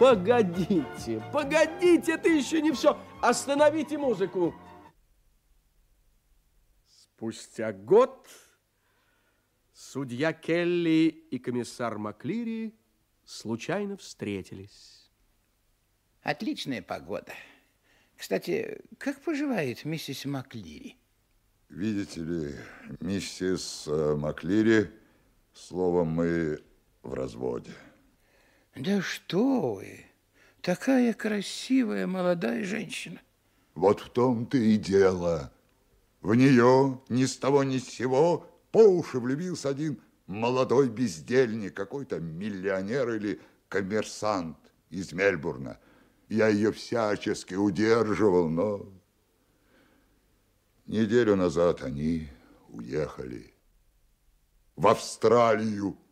Погодите, погодите, это еще не все. Остановите музыку. Спустя год судья Келли и комиссар Маклири случайно встретились. Отличная погода. Кстати, как поживает миссис Маклири? Видите ли, миссис Маклири, словом, мы в разводе. Да что вы, такая красивая молодая женщина. Вот в том-то и дело. В нее ни с того ни с сего по уши влюбился один молодой бездельник, какой-то миллионер или коммерсант из Мельбурна. Я ее всячески удерживал, но неделю назад они уехали в Австралию.